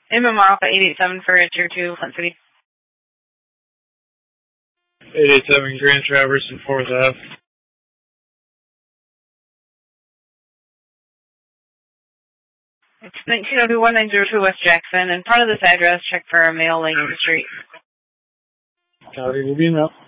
Inman Alpha 887 for Tier 2, Flint City. 887 Grand Traverse and 4th Ave. It's 1902-1902 West Jackson. In front of this address, check for a male laying in the street. Copy, will be in route.